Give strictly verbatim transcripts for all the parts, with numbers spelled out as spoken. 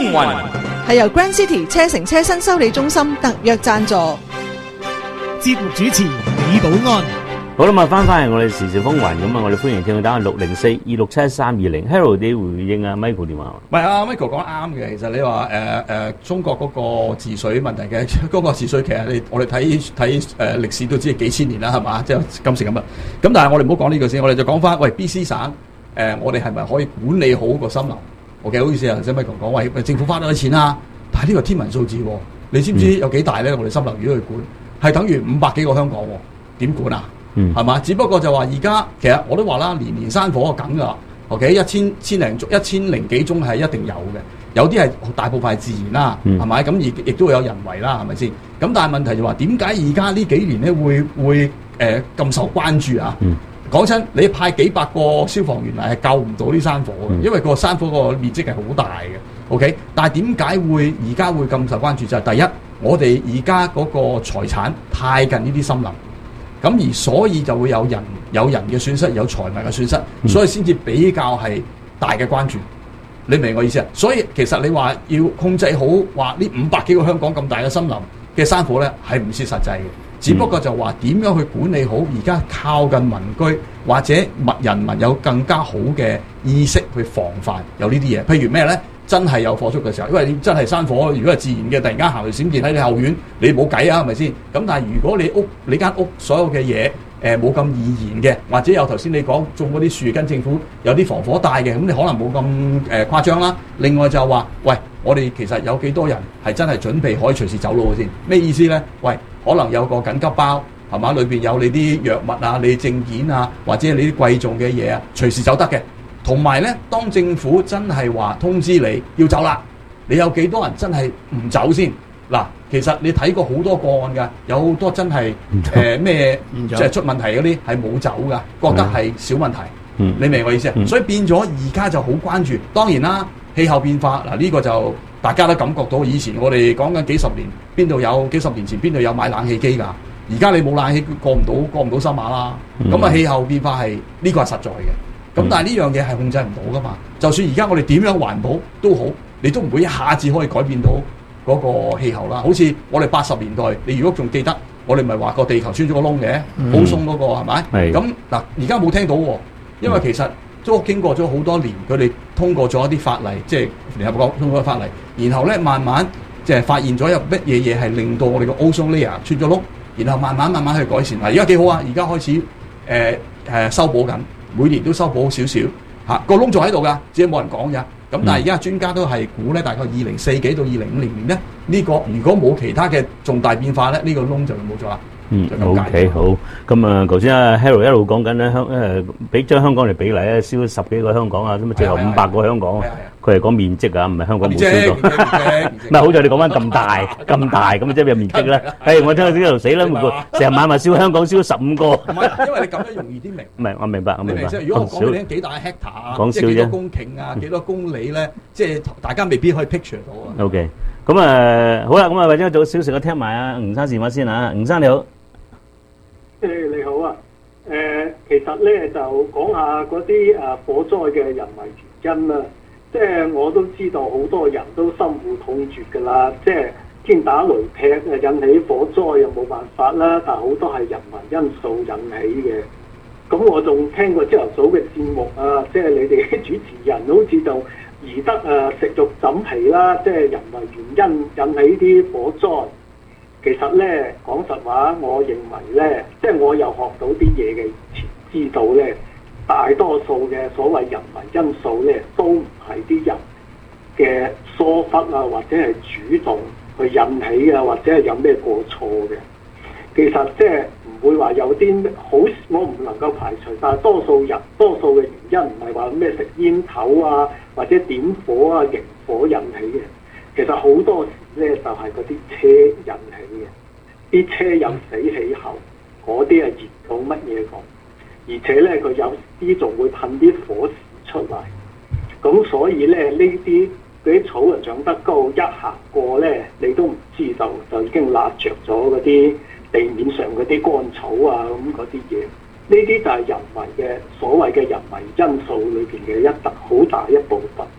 風雲係由 Grand City 車城車身修理中心特約贊助。 節目主持李寶安。 好啦，咁啊，翻返嚟我哋時事風雲咁啊，我哋歡迎聽眾打六零四二六七三二零。Harold，你回應啊 Michael 電話。 唔係啊 Michael 講啱嘅，其實你話誒誒中國嗰個治水問題嘅，嗰個治水其實你我哋睇睇誒歷史都知係幾千年啦，係嘛？即係今時今日。咁但係我哋唔好講呢個先，我哋就講翻喂 B C 省誒、呃，我哋係咪可以管理好個森林 ？OK， 好意思啊，即係 Michael 講喂，政府花多啲錢啦，但係呢個天文數字喎，你知唔知有幾大咧？我哋森林如果去管，係等於五百幾個香港喎，點管啊？嗯，係嘛？只不過就話而家其實我都話啦，年年山火梗㗎啦。OK， 一千千零一千零幾宗係一定有嘅，有啲係大部分係自然啦，係咪、嗯？咁亦亦都會有人為啦，係咪先？咁但係問題就話點解而家呢幾年咧會會誒咁、呃、受關注啊？講真、嗯，你派幾百個消防員嚟係救唔到啲山火嘅，嗯、因為個山火個面積係好大嘅。OK， 但係點解會而家會咁受關注？就係、是、第一，我哋而家嗰個財產太近呢啲森林。咁而所以就會有人有人嘅損失，有財物嘅損失，所以先至比較係大嘅關注。你明我意思啊？所以其實你話要控制好話呢五百幾個香港咁大嘅森林嘅山火咧，係唔切實際嘅。只不過就話點樣去管理好而家靠近民居或者物人民有更加好嘅意識去防範有呢啲嘢。譬如咩咧？真係有火燭嘅時候，因為你真係山火，如果係自然嘅，突然間行條閃電喺你後院，你冇計啊，係咪先？咁但係如果你屋你間屋所有嘅嘢誒冇咁易燃嘅，或者有頭先你講種嗰啲樹跟政府有啲防火帶嘅，咁你可能冇咁誒誇張啦。另外就係話，喂，我哋其實有幾多人係真係準備可以隨時走路嘅先？咩意思咧？喂，可能有個緊急包係嘛，裏邊有你啲藥物啊、你證件啊，或者你啲貴重嘅嘢啊，隨時走得嘅。同埋咧，當政府真係話通知你要走啦，你有幾多人真係唔走先？嗱，其實你睇過好多個案㗎，有好多真係誒咩即係出問題嗰啲係冇走㗎，覺得係小問題。嗯、你明我意思啊？嗯、所以變咗而家就好關注。當然啦，氣候變化嗱呢、呢個就大家都感覺到。以前我哋講緊幾十年，邊度有幾十年前邊度有買冷氣機㗎？而家你冇冷氣過唔到過唔到深馬啦。咁啊、嗯、氣候變化係呢、呢個係實在嘅。咁但係呢樣嘢係控制唔到噶嘛？就算而家我哋點樣環保都好，你都唔會一下子可以改變到嗰個氣候啦。好似我哋八十年代，你如果仲記得，我哋咪話個地球穿咗個窿嘅，好鬆嗰個係咪？咁嗱，而家冇聽到喎，因為其實都經過咗好多年，佢哋通過咗一啲法例，即係聯合國通過法例，然後咧慢慢即係發現咗有乜嘢嘢係令到我哋個 ozone layer 穿咗窿，然後慢慢慢慢去改善。嗱，而家幾好啊！而家開始誒誒、呃呃、修補緊。每年都修補少少嚇，個窿仲喺度㗎，只係冇人講咋。咁但係而家專家都係估咧，大概二零四幾到二零五零年咧，呢、這個如果冇其他嘅重大變化咧，呢、這個窿就冇咗啦。 嗯 ，OK 好。咁啊，頭先阿 Harold 一路講緊咧，香誒俾將香港嚟比例咧，燒咗十幾個香港啊，咁啊最後五百個香港。佢係講面積啊，唔係香港冇燒到。唔係好在你講翻咁大咁大，咁啊即係有面積啦。誒，我聽到呢度死啦，成日晚晚燒香港燒十五個。 唔係，因為你咁樣容易啲明。 唔係，我明白，我明白。 如果我講俾你聽幾大 hectare 啊，即係幾多公頃啊，幾多公里咧，即係大家未必可以 picture 到啊。 OK，咁啊好啦，咁啊為咗早少少嘅聽埋阿吳生電話先啊，吳生你好。 誒你好啊，誒其實咧就講下嗰啲誒火災嘅人為原因啦。即係我都知道好多人都深惡痛絕㗎啦，即係天打雷劈誒引起火災又冇辦法啦，但係好多係人為因素引起嘅。咁我仲聽過朝頭早嘅節目啊，即係你哋主持人好似就宜得誒食肉枕皮啦，即係人為原因引起啲火災。其實咧講實話，我認為咧，即係我又學到啲嘢嘅，知道咧。大多數嘅所謂人為因素咧，都唔係啲人嘅疏忽啊，或者係主動去引起啊，或者係有咩過錯嘅。其實即係唔會話有啲好，我唔能夠排除，但係多數人多數嘅原因唔係話咩食煙頭啊，或者點火啊、營火引起嘅。其實好多時咧就係嗰啲車引起嘅，啲車有死氣喉，嗰啲係熱到乜嘢講。而且咧，佢有啲仲會噴啲火絲出嚟，咁所以咧呢啲嗰啲草啊長得高，一行過咧你都唔知道，就已經焫着咗嗰啲地面上嗰啲乾草啊咁嗰啲嘢。呢啲就係人為嘅所謂嘅人為因素裏邊嘅一特好大一部分咯。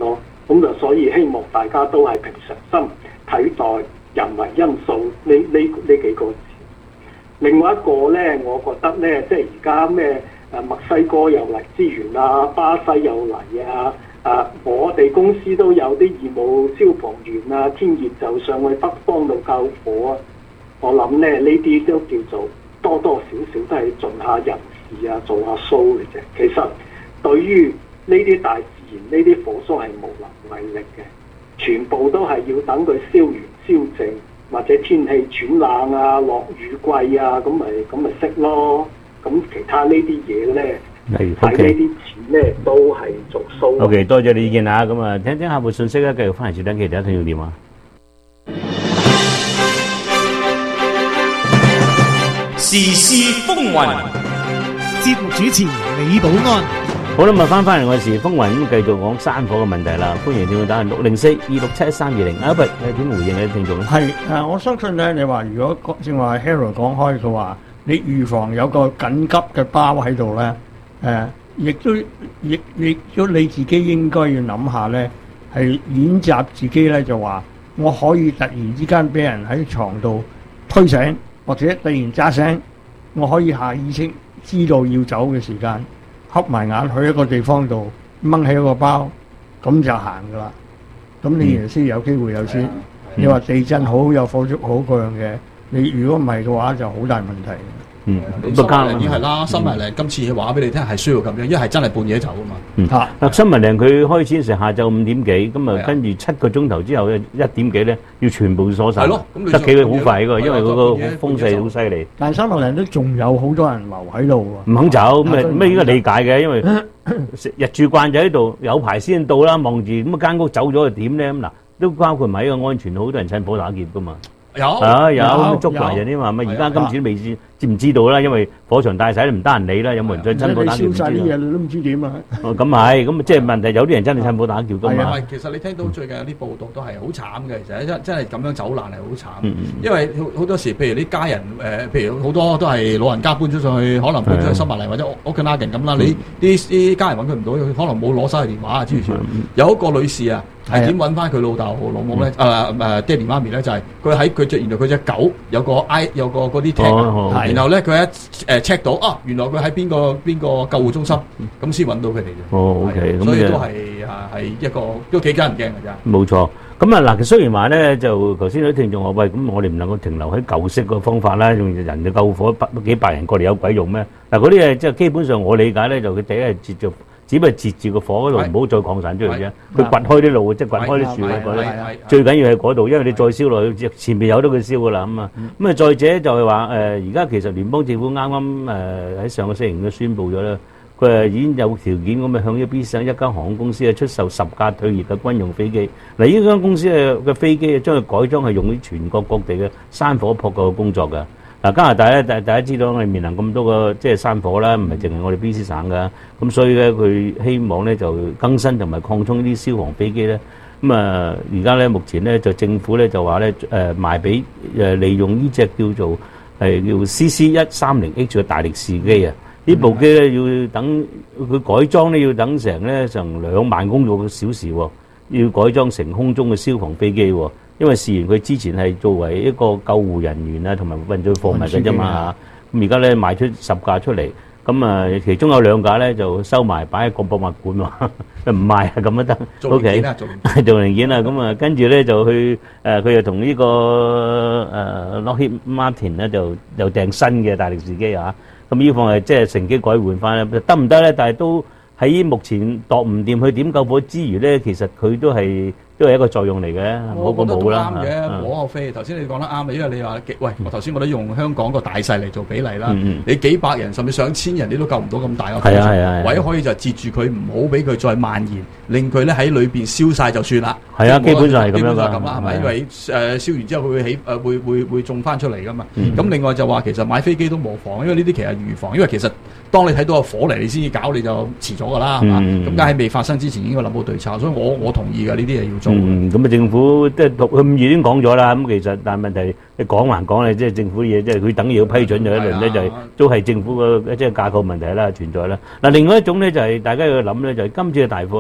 咁就所以希望大家都係平常心睇待人為因素呢呢呢幾個字。另外一個咧，我覺得咧，即係而家咩誒墨西哥又嚟支援啊，巴西又嚟啊，啊我哋公司都有啲義務消防員啊，天熱就上去北方度救火啊。我諗咧，呢啲都叫做多多少少都係盡下人事啊，做下 show 嘅啫。其實對於呢啲大自然呢啲火災係無能為力嘅，全部都係要等佢燒完燒淨，或者天氣轉冷啊、落雨季啊，咁咪咁咪熄咯。咁其他呢啲嘢咧，使呢啲錢咧都係做 show。 OK， 多謝你意見啊！咁啊，聽聽下部信息咧，繼續翻嚟接聽其他聽眾電話。 時事風雲， 節目主持李寶安。 好啦，咁啊翻翻嚟我哋時風雲咁繼續講山火嘅問題啦。歡迎聽眾打六零四二六七三二零。阿不，你點回應你啲聽眾咧？ 係誒，我相信咧，你話如果正話 Harold 講開嘅話，你預防有個緊急嘅包喺度咧，誒，亦都亦亦都你自己應該要諗下咧，係練習自己咧，就話我可以突然之間俾人喺床度推醒，或者突然扎醒，我可以下意識知道要走嘅時間，瞌埋眼去一個地方度掹起一個包，咁就行噶啦。咁你原先有機會有先。你話地震好有火燭好嗰樣嘅，你如果唔係嘅話就好大問題。 嗯， 新聞已經係啦，新聞嚟今次話俾你聽係需要咁樣，因為係真係半夜走啊嘛。 嗯，嗱，新聞令佢開始成下晝五點幾，咁啊跟住七個鐘頭之後咧一點幾咧要全部鎖晒。係咯，得幾個好快㗎，因為嗰個風勢好犀利。 但係新聞令都仲有好多人留喺度喎。 唔肯走，咁啊咩應該理解嘅，因為日住慣就喺度，有排先到啦，望住咁啊間屋走咗又點咧？咁嗱，都包括埋一個安全，好多人趁火打劫㗎嘛。 有啊有捉埋人啲嘛，咪而家今次都未知知唔知道啦，因為火場大曬，唔得閒理啦，有冇人再趁火打劫唔知啦。 燒曬啲嘢你都唔知點啊！ 哦，咁係，咁即係問題，有啲人真係趁火打劫㗎嘛。 係啊，其實你聽到最近有啲報道都係好慘嘅，其實真真係咁樣走難係好慘。因為好好多時，譬如啲家人誒，譬如好多都係老人家搬咗上去，可能搬咗去新馬嚟或者屋企拉人咁啦，你啲啲家人揾佢唔到，可能冇攞曬電話啊之類。有一個女士啊。係點揾翻佢老豆老母咧？誒誒爹哋媽咪咧，就係佢喺佢隻原來佢隻狗有個 I 有個嗰啲 tag，然後咧佢一誒 check 到啊，原來佢喺邊個邊個救護中心，咁先揾到佢哋嘅。 哦 ，OK， 所以都係啊係一個都幾驚人驚嘅啫。 冇錯。咁啊嗱，雖然話咧就頭先有啲聽眾話喂，咁我哋唔能夠停留喺舊式個方法啦，用人哋救火百幾百人過嚟有鬼用咩？嗱嗰啲誒即係基本上我理解咧，就佢第一係接著。只不過截住個火嗰度，唔好再擴散出嚟啫。佢掘開啲路，即係掘開啲樹嗰啲。最緊要係嗰度，因為你再燒落去，前面有得佢燒噶啦咁啊。咁啊，再者就係話誒，而家其實聯邦政府啱啱誒喺上個星期都宣布咗啦，佢係已經有條件咁啊向一 B 省一間航空公司啊出售十架退役嘅軍用飛機。嗱，呢間公司嘅嘅飛機啊，將佢改裝係用於全國各地嘅山火撲救嘅工作㗎。嗱，加拿大咧，大大家知道我哋面臨咁多個即係山火啦，唔係淨係我哋 B C 省噶，咁所以咧佢希望咧就更新同埋擴充呢啲消防飛機咧，咁啊而家咧目前咧就政府咧就話咧誒賣俾誒利用呢隻叫做係叫 C C 一三零 H 嘅大力士機啊，呢部機咧要等佢改裝咧要等成咧成兩萬公里小時喎，要改裝成空中嘅消防飛機喎。因為事緣佢之前係作為一個救護人員啊，同埋運載貨物嘅啫嘛嚇。咁而家咧賣出十架出嚟，咁啊其中有兩架咧就收埋擺喺個博物館喎，唔賣啊咁都得。O K，做零件啦，咁啊跟住咧就去誒，佢又同呢個誒 Lockheed Martin 咧就又訂新嘅大力士機啊。咁呢方係即係乘機改換翻咧，得唔得咧？但係都喺目前度唔掂去點救火之餘咧，其實佢都係。都係一個作用嚟嘅， 我覺得都啱嘅， 嗯、 無可厚非。頭先你講得啱啊，因為你話喂，我頭先我都用香港個大細嚟做比例啦。 嗯、 你幾百人甚至上千人，你都救唔到咁大個火場。唯一可以就截住佢，唔好俾佢再蔓延，令佢咧喺裏邊燒晒就算啦。 係啊，基本上係咁樣㗎。 咁啦，係咪？因為誒燒完之後佢會起誒、呃、會會會種翻出嚟㗎嘛。咁、嗯、另外就話其實買飛機都無妨，因為呢啲其實預防，因為其實當你睇到個火嚟，你先至搞，你就遲咗㗎啦，係嘛？咁梗係未發生之前應該諗好對策，所以我我同意㗎，呢啲嘢要做。 咁啊政府即係佢五月已經講咗啦，咁其實但係問題你講還講咧，即係政府嘢，即係佢等於要批准咗一輪咧，就係都係政府個即係架構問題啦存在啦。嗱，另外一種咧就係大家要諗咧，就係今次嘅大火咧，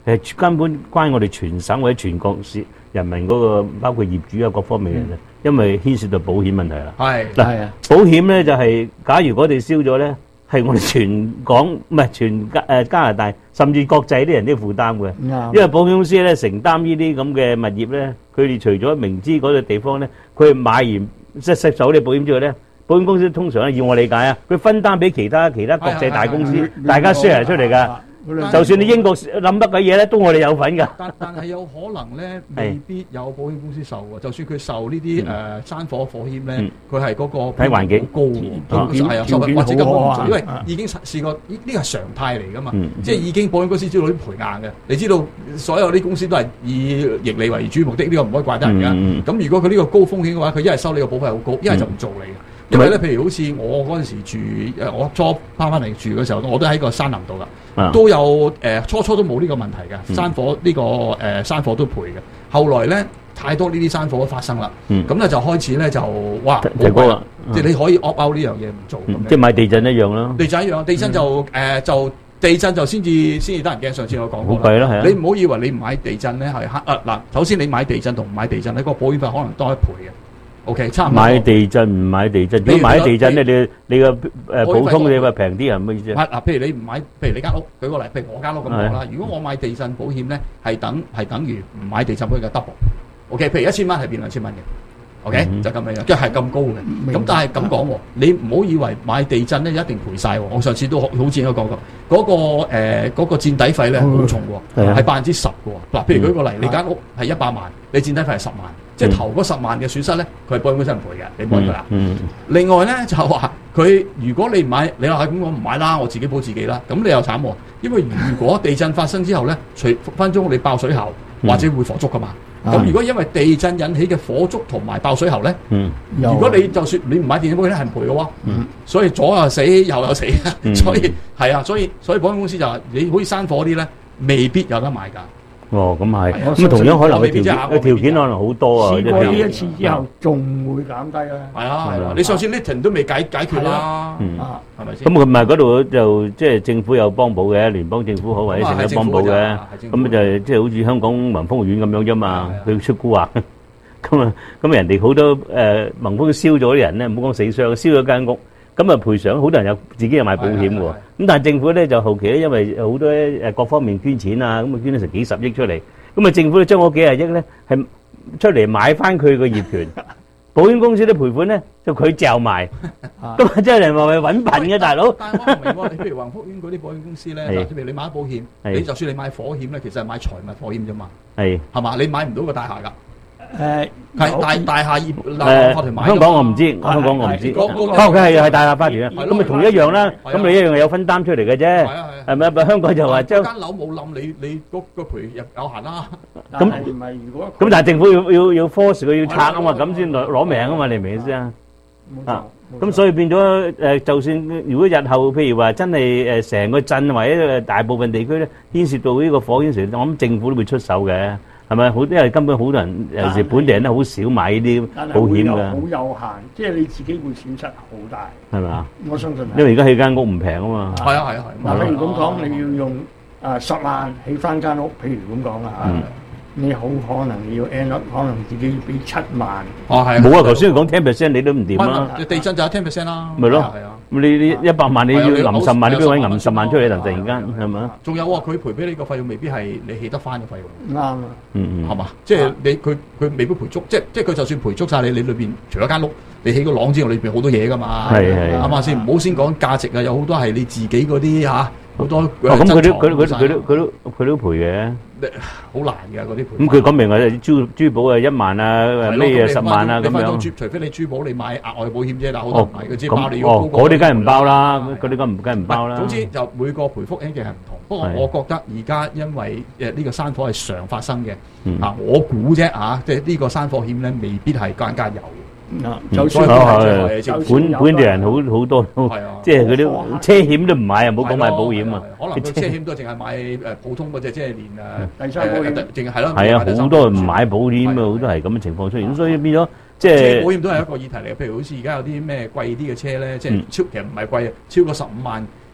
誒根本關我哋全省或者全國市人民嗰個，包括業主啊各方面嘅人，因為牽涉到保險問題啦。 係嗱係啊， 保險咧就係假如我哋燒咗咧，係我哋全港唔係全加誒加拿大，甚至國際啲人都要負擔嘅。 啱因為保險公司咧承擔呢啲咁嘅物業咧，佢哋除咗明知嗰個地方咧，佢買完即係收啲保險之後咧，保險公司通常咧要我理解啊，佢分擔俾其他其他國際大公司，大家 share 出嚟㗎。就算你英國諗乜鬼嘢咧，都我哋有份㗎。 但但係有可能咧，未必有保險公司受喎。就算佢受呢啲誒山火火險咧，佢係嗰個睇環境好高喎，係啊，或者根本唔做，因為已經試過呢呢個係常態嚟㗎嘛。即係已經保險公司知道啲賠硬嘅，你知道所有啲公司都係以盈利為主目的，呢個唔可以怪得人㗎。咁如果佢呢個高風險嘅話，佢一係收你個保費好高，一係就唔做你嘅。因為咧，譬如好似我嗰陣時住誒，我初翻翻嚟住嘅時候，我都喺個山林度噶，都有誒、呃、初初都冇呢個問題嘅，山火呢、呢個誒、呃、山火都賠嘅。後來咧太多呢啲山火都發生啦，咁咧、嗯、就開始咧就哇好貴啦，即係你可以 opt out 呢樣嘢唔做， 嗯、即係買地震一樣啦。 地震一樣，地震就誒、呃、就地震就先至先至得人驚。上次我講過好貴啦，係啊！ 你唔好以為你唔買地震咧係黑啊嗱，首先你買地震同唔買地震咧，個保險費可能多一倍嘅。O.K. 差唔多。買地震唔買地震，如果買地震咧，你你個誒普通你話平啲係乜意思啊？ 嗱，譬如你唔買，譬如你間屋，舉個例，譬如我間屋咁講啦。如果我買地震保險咧，係等係等於唔買地震保險嘅 double。O.K. 譬如一千蚊係變兩千蚊嘅。O.K. 就咁樣樣，即係咁高嘅。咁但係咁講喎，你唔好以為買地震咧一定賠曬喎。我上次都好好似都講過，嗰個誒嗰個墊底費咧好重喎，係百分之十嘅喎。嗱，譬如舉個例，你間屋係一百萬，你墊底費係十萬。即係頭嗰十萬嘅損失咧，佢係保險公司唔賠嘅，你唔賠佢啦。嗯嗯、另外咧就話佢，如果你唔買，你話咁我唔買啦，我自己保自己啦。咁你又慘喎，因為如果地震發生之後咧，隨分鐘你爆水喉或者會火燭噶嘛。咁、嗯、如果因為地震引起嘅火燭同埋爆水喉咧，嗯、如果你就算你唔買電子保險咧，係唔賠嘅喎。嗯、所以左又死，右又死，嗯、所以係啊，所以所以保險公司就話你好似山火啲咧，未必有得買㗎。 哦，咁係，咁同樣可能嘅條件，個條件可能好多啊。 試過呢一次之後，仲會減低啦。 係啊，係啊，你上次 Litton 都未解解決啦，係咪先？ 咁佢唔係嗰度就即係政府有幫補嘅，聯邦政府好或者成日幫補嘅，咁就即係好似香港宏豐學院咁樣啫嘛，佢出蠱惑，咁啊咁人哋好多誒宏豐燒咗啲人咧，唔好講死傷，燒咗間屋。咁啊賠償，好多人有自己有買保險嘅喎。咁但係政府咧就後期咧，因為好多誒各方面捐錢啊，咁啊捐咗成幾十億出嚟。咁啊政府咧將嗰幾廿億咧係出嚟買翻佢個業權，保險公司啲賠款咧就佢嚼埋。咁啊真係人話係揾笨嘅大佬。 但係我唔明喎，你譬如宏福苑嗰啲保險公司咧，嗱，譬如你買保險，你就算你買火險咧，其實係買財物火險啫嘛。係係嘛？你買唔到個大廈㗎。誒係大大廈業誒香港我唔知，香港我唔知。哦，佢係係大廈法團啊，咁咪同一樣啦。咁你一樣係有分擔出嚟嘅啫。係咪啊？香港就話將間樓冇冧，你你嗰個賠入有限啦。 咁唔係如果咁，但係政府要要要 force 佢要拆啊嘛，咁先攞攞命啊嘛，你明唔明先啊？啊，咁所以變咗誒，就算如果日後譬如話真係誒成個鎮或者大部分地區咧牽涉到呢個火險時，我諗政府都會出手嘅。係咪好？因為根本好多人，尤其是本地人都好少買呢啲保險㗎。 好有限，即係你自己會損失好大。 係咪啊？ 我相信。 因為而家起間屋唔平啊嘛。 係啊係啊係。 嗱，譬如咁講，你要用啊十萬起翻間屋，譬如咁講啦嚇，你好可能你要 end up 可能自己要俾七萬。 哦係。 冇啊！頭先佢講 ten percent 你都唔掂啦。 地震就有 ten percent 啦。 咪咯。係啊。咁你你一百萬你要揞十萬，你邊位揞十萬出嚟？突然間係咪啊？ 仲有喎，佢賠俾你個費用未必係你起得翻嘅費用。 啱啊， 嗯嗯，係嘛？即係你佢佢未必賠足，即係即係佢就算賠足曬你，你裏邊除咗間屋，你起個廊之外，裏邊好多嘢㗎嘛。係係。啱唔啱先？唔好先講價值啊，有好多係你自己嗰啲嚇，好多。哦，咁佢都佢都佢都佢都佢都佢都賠嘅。好難㗎嗰啲賠。咁佢講明話珠珠寶啊一萬啊咩嘢十萬啊咁樣。除非你珠寶你買額外保險啫，但係好多唔係佢只包你要高過。嗰啲梗係唔包啦，嗰啲梗唔梗係唔包啦。總之就每個賠付嘅係唔同。不過我覺得而家因為誒呢個山火係常發生嘅，啊我估啫嚇，即係呢個山火險咧未必係間間有。就算本本地人好好多，即係嗰啲車險都唔買啊，唔好講買保險啊。可能佢車險都淨係買誒普通嗰隻，即係連誒第三保險，淨係係咯。係啊，好多人唔買保險啊，好多係咁嘅情況出現，所以變咗即係保險都係一個議題嚟嘅。譬如好似而家有啲咩貴啲嘅車咧，即係超其實唔係貴啊，超過十五萬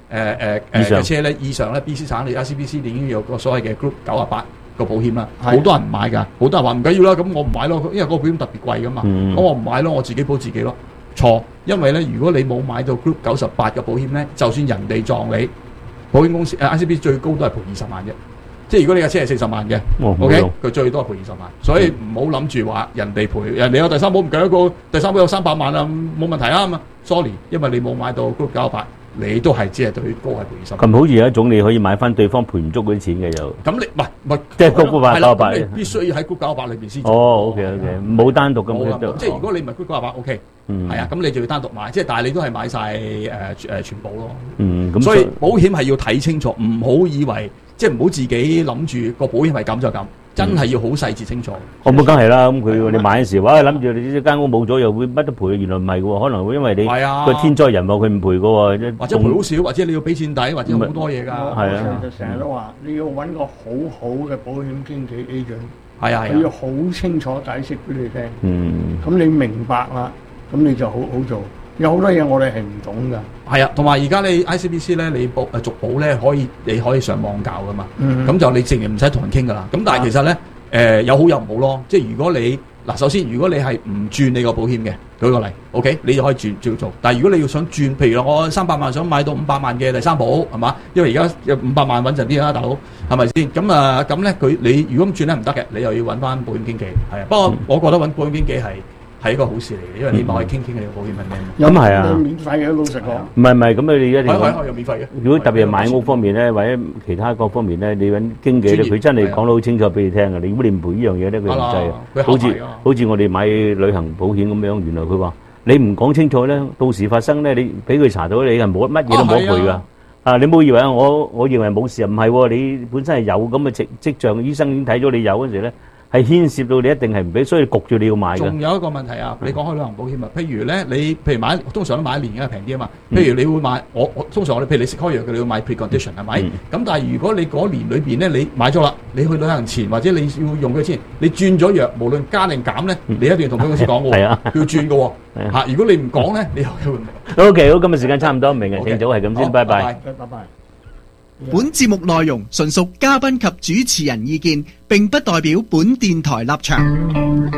誒誒誒嘅車咧，以上咧 B C 省你 I C B C 已經有個所謂嘅 Group 九十八個保險啦，好多人唔買㗎，好多人話唔緊要啦，咁我唔買咯，因為嗰個保險特別貴㗎嘛，咁、嗯、我唔買咯，我自己保自己咯。錯，因為咧，如果你冇買到 Group 九十八嘅保險咧，就算人哋撞你，保險公司誒 I C B C 最高都係賠二十萬啫。即係如果你架車係四十萬嘅、哦、，OK，佢最多係賠二十萬。所以唔好諗住話人哋賠，人哋有第三保唔計一個，第三保有三百萬啊，冇問題啦嘛。Sorry， 因為你冇買到 Group 九十八。你都係只係對高係賠二十萬。咁好似有一種你可以買翻對方賠唔足嗰啲錢嘅又。咁你唔係唔係即係Group九十八，你必須要喺Group九十八裏邊先。哦 ，OK OK，冇單獨咁嘅。即係如果你唔係Group九十八 ，OK，係啊，咁你就要單獨買。即係但係你都係買晒誒誒全保咯。嗯，咁所以保險係要睇清楚，唔好以為即係唔好自己諗住個保險係咁就咁。真係要好細節清楚。我冇梗係啦，咁佢你買嘅時候，哇諗住你呢間屋冇咗又會乜都賠，原來唔係嘅喎，可能會因為你個天災人禍佢唔賠嘅喎，或者賠好少，或者你要俾錢底，或者好多嘢㗎。係啊，就成日都話你要揾個好好嘅保險經紀 agent。係啊係啊，你要好清楚解釋俾你聽。嗯。咁你明白啦，咁你就好好做。有好多嘢我哋係唔懂㗎。係啊，同埋而家你 I C B C 咧，你保誒續保咧可以，你可以上網教㗎嘛。嗯。咁就你直然唔使同人傾㗎啦。咁但係其實咧，誒、呃、有好有唔好咯。即係如果你嗱，首先如果你係唔轉你個保險嘅，舉個例 ，OK，你就可以轉照做。但係如果你要想轉，譬如我三百萬想買到五百萬嘅第三保，係嘛？因為而家有五百萬穩陣啲啦，大佬係咪先？咁啊，咁咧佢你如果咁轉咧唔得嘅，你又要揾翻保險經紀。係啊，不過我覺得揾保險經紀係。係一個好事嚟嘅，因為你咪可以傾傾你個保險係咩？咁係啊，免費嘅老實講。唔係唔係，咁你一定可以可以有免費嘅。如果特別係買屋方面咧，或者其他各方面咧，你揾經紀咧，佢真係講得好清楚俾你聽嘅。你如果你唔賠呢樣嘢咧，佢唔制啊。好似好似我哋買旅行保險咁樣，原來佢話你唔講清楚咧，到時發生咧，你俾佢查到你係冇乜嘢都冇賠㗎。啊，你冇以為我我認為冇事啊？唔係喎，你本身係有咁嘅跡跡象，醫生已經睇咗你有嗰陣時咧。係牽涉到你一定係唔俾，所以焗住你要買嘅。仲有一個問題啊，你講開旅行保險啊，譬如咧，你譬如買，通常都買一年嘅平啲啊嘛。譬如你會買，我我通常我哋譬如你食開藥嘅，你要買 pre-condition 係咪？咁、嗯、但係如果你嗰年裏邊咧，你買咗啦，你去旅行前或者你要用嘅錢，你轉咗藥，無論加定減咧，你一定要同保險公司講嘅喎，啊、要轉嘅喎。嚇，如果你唔講咧，你又會唔明。O K， 好，今日時間差唔多，明日請早係咁先，拜拜。拜拜。 本節目內容純屬嘉賓及主持人意見，並不代表本電台立場。